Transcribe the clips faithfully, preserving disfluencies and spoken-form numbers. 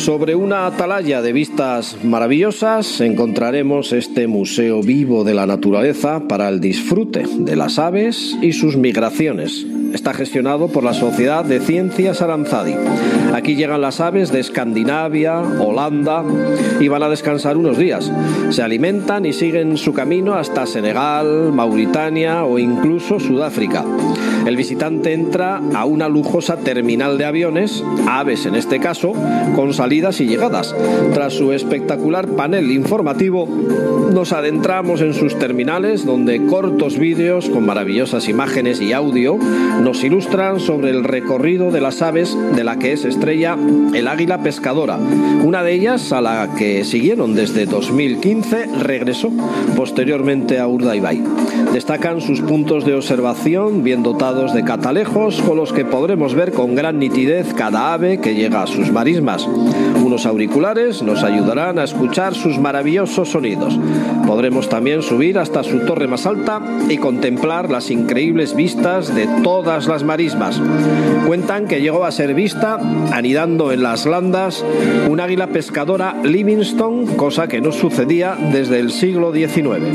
Sobre una atalaya de vistas maravillosas encontraremos este museo vivo de la naturaleza para el disfrute de las aves y sus migraciones. Está gestionado por la Sociedad de Ciencias Aranzadi. Aquí llegan las aves de Escandinavia, Holanda y van a descansar unos días. Se alimentan y siguen su camino hasta Senegal, Mauritania o incluso Sudáfrica. El visitante entra a una lujosa terminal de aviones, aves en este caso, con salidas y llegadas. Tras su espectacular panel informativo, nos adentramos en sus terminales, donde cortos vídeos con maravillosas imágenes y audio nos ilustran sobre el recorrido de las aves de la que es estrella el águila pescadora. Una de ellas, a la que siguieron desde dos mil quince, regresó posteriormente a Urdaibai. Destacan sus puntos de observación bien dotados de catalejos con los que podremos ver con gran nitidez cada ave que llega a sus marismas. Unos auriculares nos ayudarán a escuchar sus maravillosos sonidos. Podremos también subir hasta su torre más alta y contemplar las increíbles vistas de todas las marismas. Cuentan que llegó a ser vista anidando en las landas un águila pescadora Livingstone, cosa que no sucedía desde el siglo diecinueve.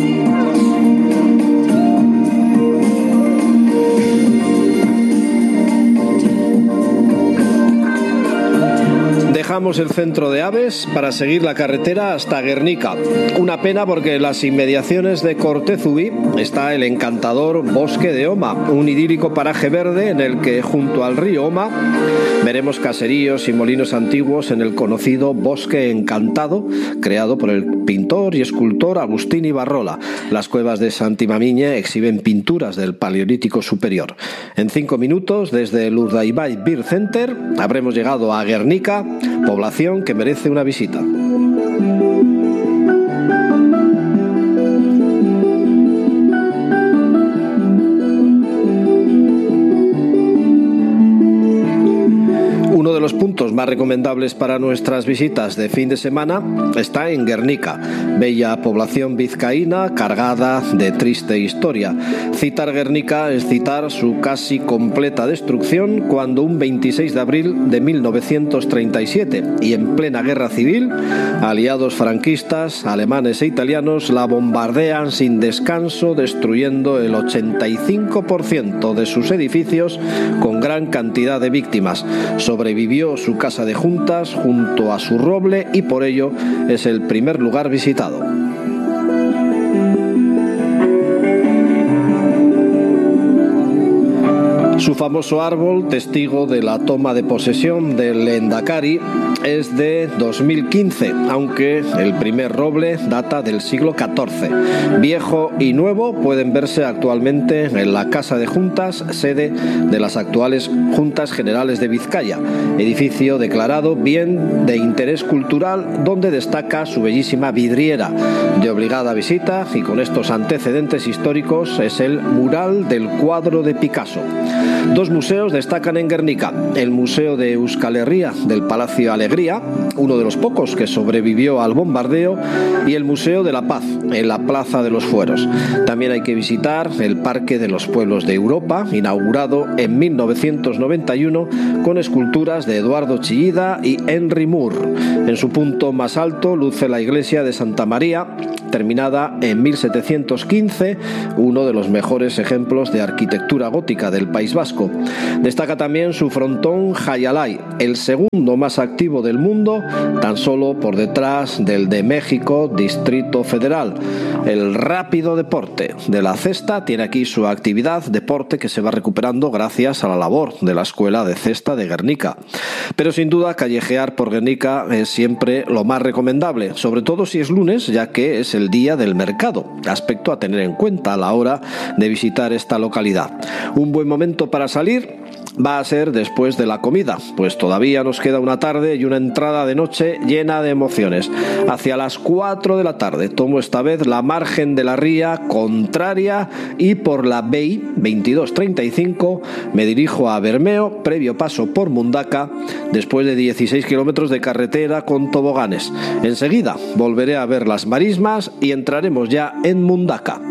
Dejamos el centro de aves para seguir la carretera hasta Guernica. Una pena porque en las inmediaciones de Cortezubí está el encantador Bosque de Oma, un idílico paraje verde en el que, junto al río Oma, veremos caseríos y molinos antiguos en el conocido Bosque Encantado, creado por el pintor y escultor Agustín Ibarrola. Las cuevas de Santimamiñe exhiben pinturas del Paleolítico Superior. En cinco minutos, desde el Urdaibai Beer Center, habremos llegado a Guernica, población que merece una visita. Uno de los puntos más recomendables para nuestras visitas de fin de semana está en Guernica, bella población vizcaína cargada de triste historia. Citar Guernica es citar su casi completa destrucción cuando un veintiséis de abril de mil novecientos treinta y siete y en plena guerra civil, aliados franquistas, alemanes e italianos la bombardean sin descanso, destruyendo el ochenta y cinco por ciento de sus edificios con gran cantidad de víctimas. Sobrevivió su casa de juntas junto a su roble y por ello es el primer lugar visitado. Su famoso árbol, testigo de la toma de posesión del Lehendakari, es de dos mil quince, aunque el primer roble data del siglo catorce. Viejo y nuevo pueden verse actualmente en la Casa de Juntas, sede de las actuales Juntas Generales de Vizcaya, edificio declarado bien de interés cultural, donde destaca su bellísima vidriera. De obligada visita y con estos antecedentes históricos es el mural del cuadro de Picasso. Dos museos destacan en Guernica: el Museo de Euskal Herria del Palacio Alegría, uno de los pocos que sobrevivió al bombardeo, y el Museo de la Paz en la Plaza de los Fueros. También hay que visitar el Parque de los Pueblos de Europa, inaugurado en mil novecientos noventa y uno con esculturas de Eduardo Chillida y Henry Moore. En su punto más alto luce la iglesia de Santa María, terminada en mil setecientos quince, uno de los mejores ejemplos de arquitectura gótica del País Vasco. Destaca también su frontón Jayalay, el segundo más activo del mundo, tan solo por detrás del de México, Distrito Federal. El rápido deporte de la cesta tiene aquí su actividad, deporte que se va recuperando gracias a la labor de la Escuela de Cesta de Guernica. Pero sin duda callejear por Guernica es siempre lo más recomendable, sobre todo si es lunes, ya que es el día del mercado, aspecto a tener en cuenta a la hora de visitar esta localidad. Un buen momento para salir va a ser después de la comida, pues todavía nos queda una tarde y una entrada de noche llena de emociones. Hacia las cuatro de la tarde tomo esta vez la margen de la ría contraria y por la B I veintidós treinta y cinco me dirijo a Bermeo, previo paso por Mundaka, después de dieciséis kilómetros de carretera con toboganes. Enseguida volveré a ver las marismas y entraremos ya en Mundaka.